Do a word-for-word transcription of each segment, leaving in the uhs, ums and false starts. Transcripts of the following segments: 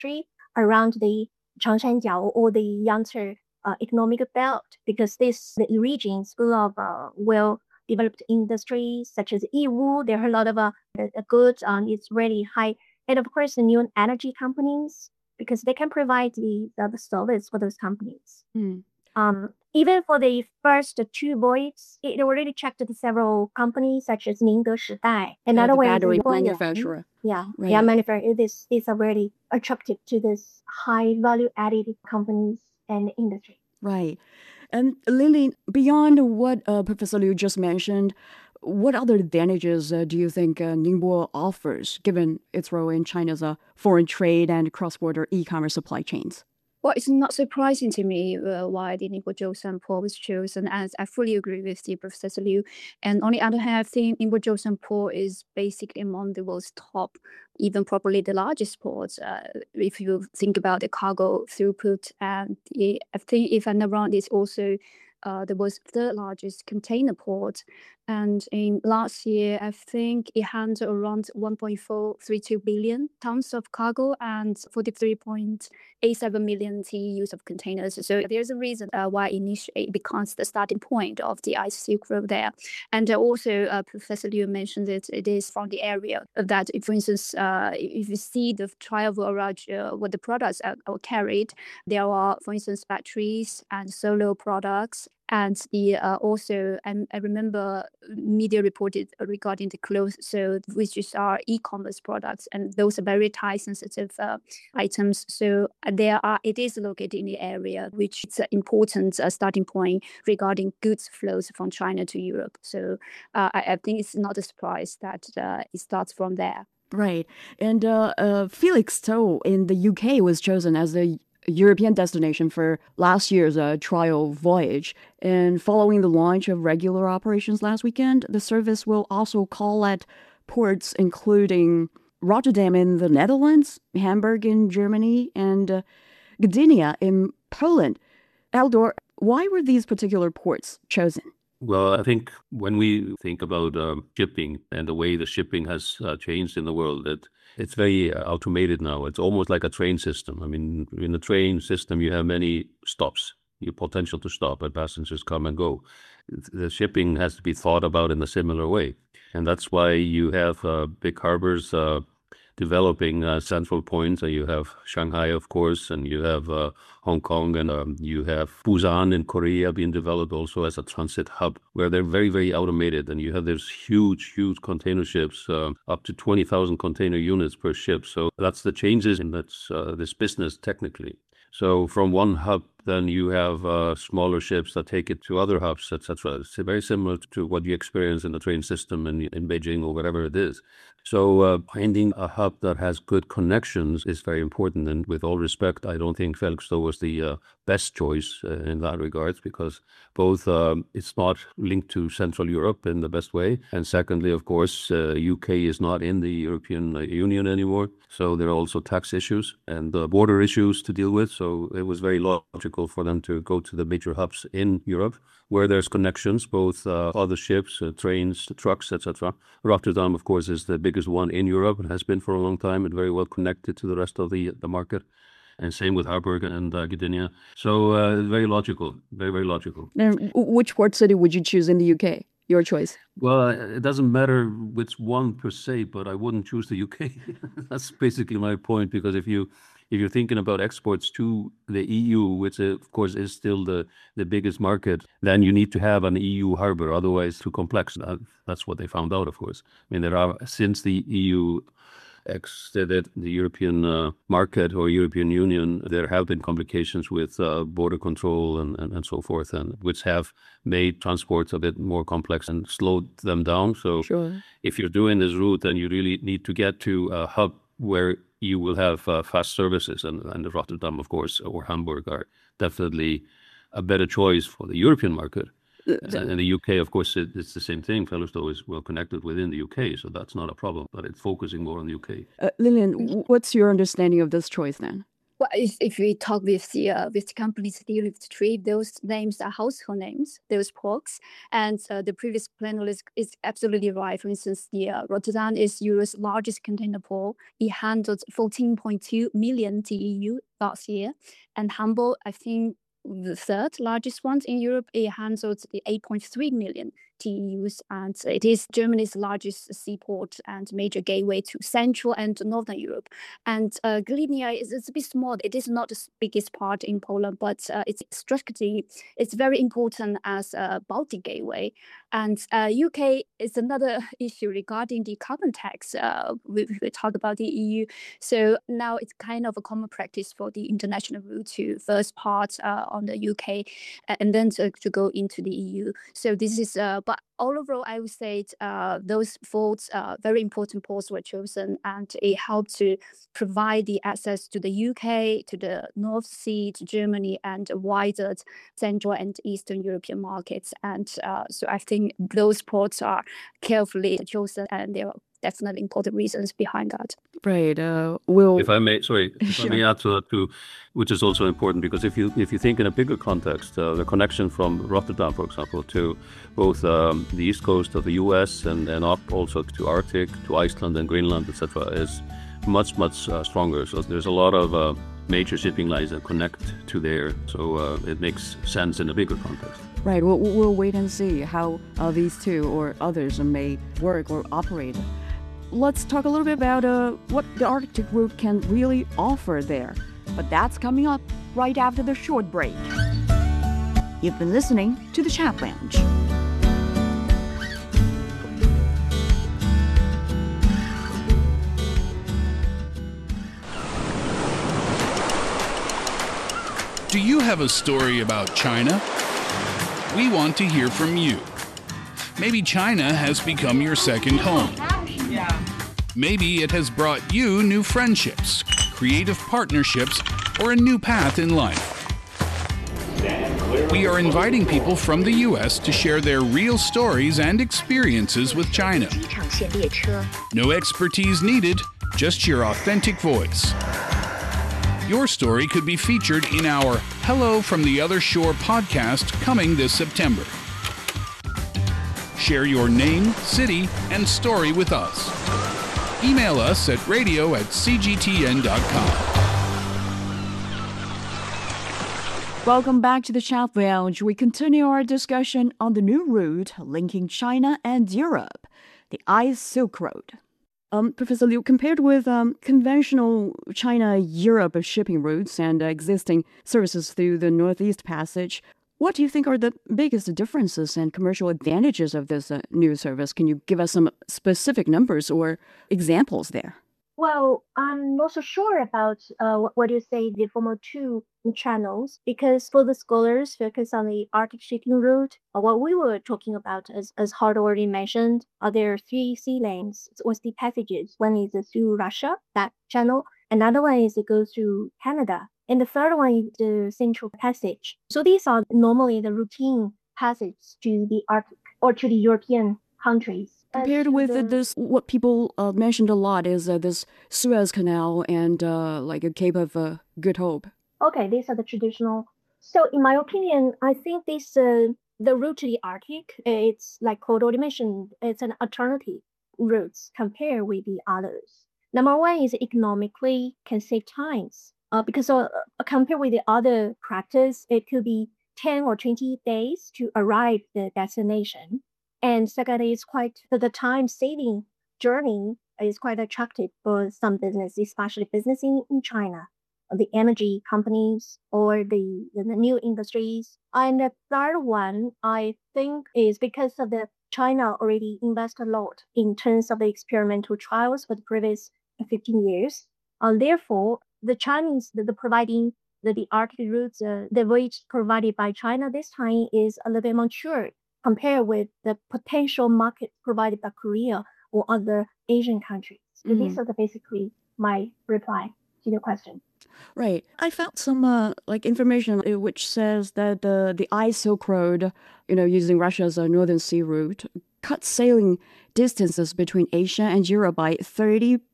industry around the Changshanjiao or the Yangtze uh, economic belt, because this the region is full of uh, well developed industries such as Yiwu. There are a lot of uh, uh, goods on it's really high, and of course the new energy companies, because they can provide the the, the service for those companies. Mm. Um, even for the first two voyages, it already checked the several companies such as Ningde Shidai. In Uh, other the words, battery the- manufacturer. Yeah, Right. yeah, manufacturer. This these are really attractive to this high value added companies and industry. Right. And Lily, beyond what uh, Professor Liu just mentioned, what other advantages uh, do you think uh, Ningbo offers, given its role in China's uh, foreign trade and cross-border e-commerce supply chains? Well, it's not surprising to me uh, why the Ningbo Zhoushan was chosen, as I fully agree with the Professor Liu. And on the other hand, I think Ningbo Zhoushan port is basically among the world's top, even probably the largest ports. Uh, if you think about the cargo throughput, and the, I think if I'm not wrong, it's also uh, the world's third largest container port. And in last year, I think it handled around one point four three two billion tons of cargo and forty-three point eight seven million T E Us of containers. So there's a reason uh, why initially it becomes the starting point of the Ice Silk Road there. And uh, also, uh, Professor Liu mentioned that it is from the area that, if, for instance, uh, if you see the trial voyage, uh, what the products are, are carried, there are, for instance, batteries and solar products. And the uh, also, um, I remember media reported regarding the clothes, so which is our e-commerce products, and those are very time sensitive uh, items. So there are, it is located in the area, which is an important uh, starting point regarding goods flows from China to Europe. So uh, I, I think it's not a surprise that uh, it starts from there. Right. And uh, uh, Felixstowe in the U K was chosen as the European destination for last year's uh, trial voyage. And following the launch of regular operations last weekend, the service will also call at ports including Rotterdam in the Netherlands, Hamburg in Germany, and uh, Gdynia in Poland. Eldor, why were these particular ports chosen? Well, I think when we think about um, shipping and the way the shipping has uh, changed in the world, that it's very uh, automated now. It's almost like a train system. I mean, in the train system, you have many stops, your potential to stop, and passengers come and go. The shipping has to be thought about in a similar way. And that's why you have uh, big harbors uh, developing uh, central points. Uh, you have Shanghai, of course, and you have uh, Hong Kong, and um, you have Busan in Korea being developed also as a transit hub, where they're very, very automated. And you have these huge, huge container ships, uh, up to twenty thousand container units per ship. So that's the changes in that's, uh, this business technically. So from one hub, then you have uh, smaller ships that take it to other hubs, et cetera. It's very similar to what you experience in the train system in, in Beijing or whatever it is. So uh, finding a hub that has good connections is very important. And with all respect, I don't think Felixstowe was the uh, best choice uh, in that regards, because both um, it's not linked to Central Europe in the best way. And secondly, of course, uh, U K is not in the European Union anymore. So there are also tax issues and uh, border issues to deal with. So it was very logical for them to go to the major hubs in Europe, where there's connections, both uh, other ships, uh, trains, trucks, et cetera. Rotterdam, of course, is the biggest one in Europe and has been for a long time and very well connected to the rest of the, the market. And same with Harburg and uh, Gdynia. So uh, very logical, very, very logical. And which port city would you choose in the U K? Your choice. Well, it doesn't matter which one per se, but I wouldn't choose the U K. That's basically my point, because if you if you're thinking about exports to the E U, which uh, of course is still the, the biggest market, then you need to have an E U harbor, otherwise too complex. That, that's what they found out, of course. I mean, there are, since the E U exited the European uh, market or European Union, there have been complications with uh, border control and, and, and so forth, and which have made transports a bit more complex and slowed them down. So Sure. if you're doing this route, then you really need to get to a hub where you will have uh, fast services, and, and Rotterdam, of course, or Hamburg are definitely a better choice for the European market. Uh, in the U K, of course, it, it's the same thing. Felixstowe is well connected within the U K, so that's not a problem, but it's focusing more on the U K. Uh, Lillian, what's your understanding of this choice then? Well, if, if we talk with the uh, with the companies dealing with trade, those names are household names, those ports. And uh, the previous panelist is absolutely right. For instance, the uh, Rotterdam is Europe's largest container port. It handled fourteen point two million T E U last year. And Hamburg, I think, the third largest one in Europe, it handles the eight point three million T E Us, and it is Germany's largest seaport and major gateway to Central and Northern Europe. And uh, Gdynia is it's a bit small. It is not the biggest part in Poland, but uh, it's strategically it's very important as a Baltic gateway. And uh, U K is another issue regarding the carbon tax. Uh, we, we talked about the E U, so now it's kind of a common practice for the international route to first part uh, on the U K and then to, to go into the E U. So this is, uh, but all overall, I would say uh, those ports, uh, very important ports were chosen, and it helped to provide the access to the U K, to the North Sea, to Germany, and wider Central and Eastern European markets. And uh, so I think those ports are carefully chosen, and there are definitely important reasons behind that. Right. Uh, will If I may, sorry, if Sure. I may add to that too, which is also important, because if you if you think in a bigger context, uh, the connection from Rotterdam, for example, to both um, the east coast of the U S and, and up also to Arctic, to Iceland and Greenland, et cetera, is much, much uh, stronger. So there's a lot of uh, major shipping lines that connect to there. So uh, it makes sense in a bigger context. Right. We'll, we'll wait and see how uh, these two or others may work or operate. Let's talk a little bit about uh, what the Arctic route can really offer there. But that's coming up right after the short break. You've been listening to the Chat Lounge. Do you have a story about China? We want to hear from you. Maybe China has become your second home. Maybe it has brought you new friendships, creative partnerships, or a new path in life. We are inviting people from the U S to share their real stories and experiences with China. No expertise needed, just your authentic voice. Your story could be featured in our Hello from the Other Shore podcast coming this September. Share your name, city, and story with us. Email us at radio at c g t n dot com. Welcome back to the Chat Lounge. We continue our discussion on the new route linking China and Europe, the Ice Silk Road. Um, Professor Liu, compared with um, conventional China-Europe shipping routes and uh, existing services through the Northeast Passage, what do you think are the biggest differences and commercial advantages of this uh, new service? Can you give us some specific numbers or examples there? Well, I'm not so sure about uh, what, what you say, the former two channels, because for the scholars focus on the Arctic shipping route, uh, what we were talking about, as, as Hart already mentioned, uh, there are three sea lanes or sea passages. One is uh, through Russia, that channel. Another one is it goes through Canada. And the third one is the Central Passage. So these are normally the routine passages to the Arctic or to the European countries. Compared with the, this, what people uh, mentioned a lot is uh, this Suez Canal and uh, like a Cape of uh, Good Hope. Okay, these are the traditional. So in my opinion, I think this uh, the route to the Arctic, it's like Claude already mentioned, it's an alternative routes compared with the others. Number one is economically can save times uh, because uh, compared with the other practice, it could be ten or twenty days to arrive the destination. And second is quite the time saving journey is quite attractive for some business, especially business in, in China, the energy companies or the, the new industries. And the third one, I think, is because of the China already invest a lot in terms of the experimental trials for the previous fifteen years. Uh, therefore, the Chinese, the, the providing the, the Arctic routes, uh, the voyage provided by China this time is a little bit mature compared with the potential market provided by Korea or other Asian countries. So mm-hmm. These are the basically my reply to your question. Right. I found some uh, like information which says that uh, the Ice Silk Road, you know, using Russia's uh, Northern Sea route, cut sailing distances between Asia and Europe by thirty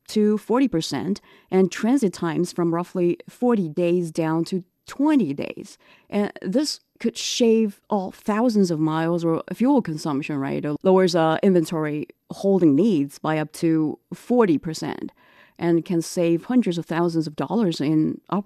to forty percent, and transit times from roughly forty days down to twenty days. And this could shave off thousands of miles or fuel consumption, right? It lowers uh, inventory holding needs by up to forty percent and can save hundreds of thousands of dollars in operating